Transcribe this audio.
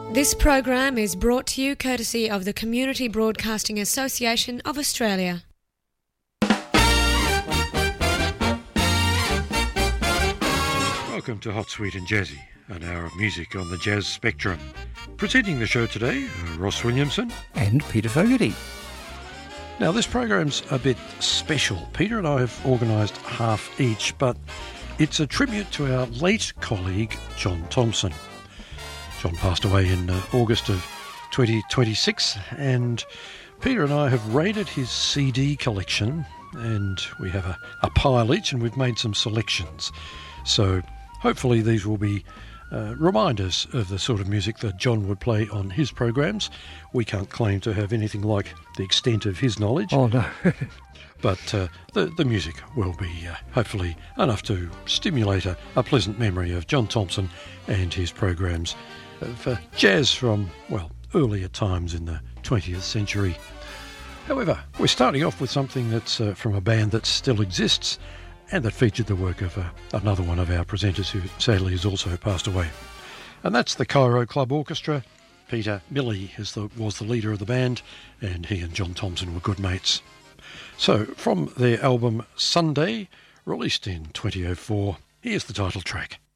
This program is brought to you courtesy of the Community Broadcasting Association of Australia. Welcome to Hot, Sweet and Jazzy, an hour of music on the jazz spectrum. Presenting the show today, Ross Williamson and Peter Fogarty. Now, this program's a bit special. Peter and I have organised half each, but it's a tribute to our late colleague, John Thompson. John passed away in August of 2026, and Peter and I have raided his CD collection, and we have a pile each, and we've made some selections. So hopefully these will be reminders of the sort of music that John would play on his programs. We can't claim to have anything like the extent of his knowledge. Oh, no. But the music will be hopefully enough to stimulate a pleasant memory of John Thompson and his programs of jazz from, well, earlier times in the 20th century. However, we're starting off with something that's from a band that still exists and that featured the work of another one of our presenters who sadly has also passed away. And that's the Cairo Club Orchestra. Peter Milley was the leader of the band, and he and John Thompson were good mates. So, from their album Sunday, released in 2004, here's the title track.